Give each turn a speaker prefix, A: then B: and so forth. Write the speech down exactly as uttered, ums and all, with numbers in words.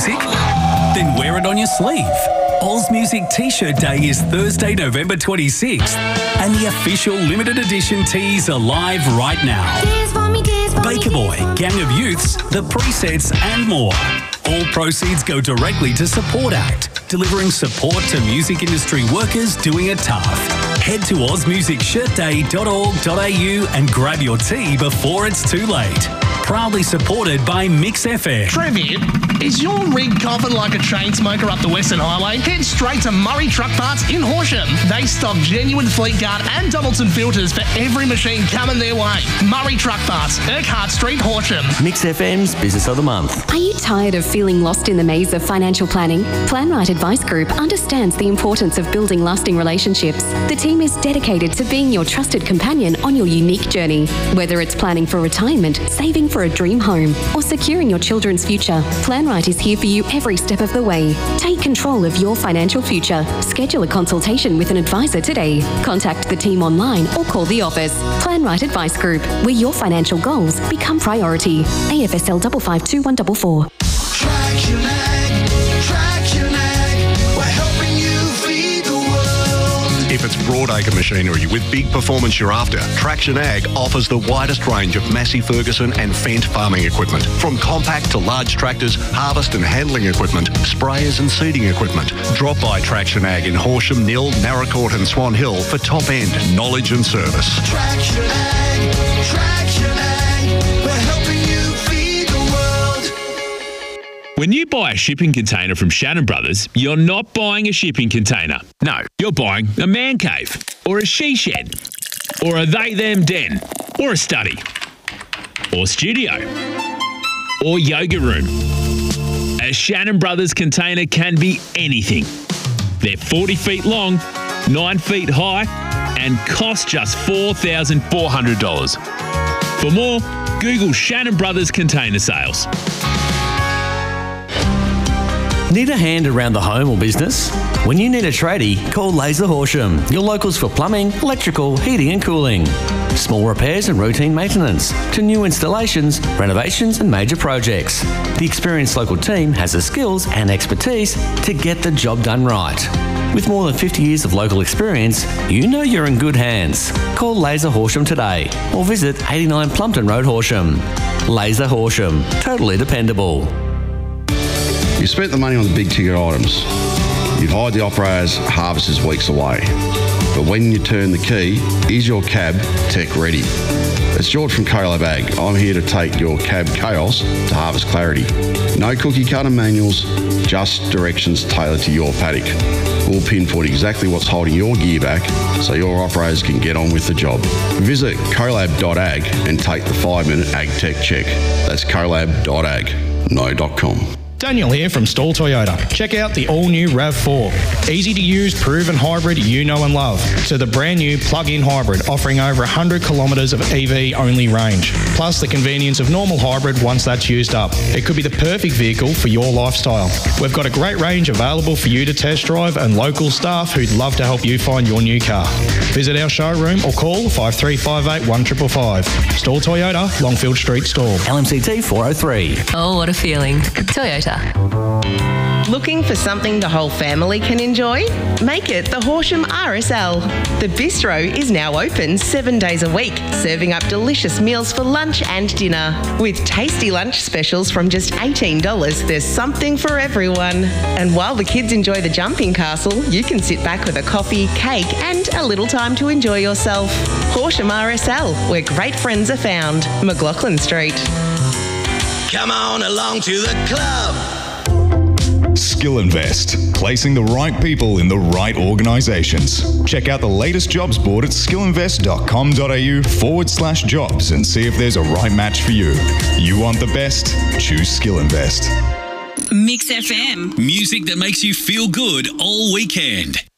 A: music? Then wear it on your sleeve. Oz Music T-shirt Day is Thursday, November twenty-sixth, and the official limited edition tees are live right now. Baker Boy, Gang of Youths, The Presets and more. All proceeds go directly to Support Act, delivering support to music industry workers doing it tough. Head to oz music shirt day dot org dot a u and grab your tee before it's too late. Proudly supported by Mix F M.
B: Trevitt, is your rig coughing like a chain smoker up the Western Highway? Head straight to Murray Truck Parts in Horsham. They stock genuine Fleetguard and Doubleton filters for every machine coming their way. Murray Truck Parts, Urquhart Street, Horsham.
C: Mix F M's Business of the Month.
D: Are you tired of feeling lost in the maze of financial planning? PlanRight Advice Group understands the importance of building lasting relationships. The team is dedicated to being your trusted companion on your unique journey. Whether it's planning for retirement, saving for a dream home, or securing your children's future, PlanRight is here for you every step of the way. Take control of your financial future. Schedule a consultation with an advisor today. Contact the team online or call the office. PlanRight Advice Group, where your financial goals become priority. A F S L five five two one four four.
E: Traction Ag, Traction Ag, we're helping you feed the world.
F: If it's broadacre machinery with big performance you're after, Traction Ag offers the widest range of Massey Ferguson and Fendt farming equipment. From compact to large tractors, harvest and handling equipment, sprayers and seeding equipment. Drop by Traction Ag in Horsham, Nill, Narracourt and Swan Hill for top-end knowledge and service.
E: Traction Ag, Traction Ag, we're helping you feed the world.
G: When you buy a shipping container from Shannon Brothers, you're not buying a shipping container. No, you're buying a man cave, or a she shed, or a they-them den, or a study, or studio, or yoga room. A Shannon Brothers container can be anything. They're forty feet long, nine feet high, and cost just four thousand four hundred dollars. For more, Google Shannon Brothers container sales.
C: Need a hand around the home or business? When you need a tradie, call Laser Horsham, your locals for plumbing, electrical, heating and cooling. Small repairs and routine maintenance, to new installations, renovations and major projects. The experienced local team has the skills and expertise to get the job done right. With more than fifty years of local experience, you know you're in good hands. Call Laser Horsham today or visit eighty-nine Plumpton Road, Horsham. Laser Horsham, totally dependable.
H: You spent the money on the big ticket items. You've hired the operators, harvest is weeks away. But when you turn the key, is your cab tech ready? It's George from Colab Ag. I'm here to take your cab chaos to harvest clarity. No cookie cutter manuals, just directions tailored to your paddock. We'll pinpoint exactly what's holding your gear back so your operators can get on with the job. Visit colab dot ag and take the five minute ag tech check. That's colab dot ag, no dot com.
B: Daniel here from Stall Toyota. Check out the all-new RAV four. Easy to use, proven hybrid you know and love. To the brand new plug-in hybrid offering over one hundred kilometres of E V-only range. Plus the convenience of normal hybrid once that's used up. It could be the perfect vehicle for your lifestyle. We've got a great range available for you to test drive and local staff who'd love to help you find your new car. Visit our showroom or call five three five eight one five five five. Stall Toyota, Longfield Street Stall.
C: L M C T four oh three.
I: Oh, what a feeling. Toyota.
J: Looking for something the whole family can enjoy? Make it the Horsham R S L. The bistro is now open seven days a week, serving up delicious meals for lunch and dinner. With tasty lunch specials from just eighteen dollars, there's something for everyone. And while the kids enjoy the jumping castle, you can sit back with a coffee, cake and a little time to enjoy yourself. Horsham R S L, where great friends are found. McLaughlin Street.
E: Come on along to the club.
K: Skill Invest, placing the right people in the right organisations. Check out the latest jobs board at skillinvest.com.au forward slash jobs and see if there's a right match for you. You want the best? Choose Skill Invest.
A: Mix F M. Music that makes you feel good all weekend.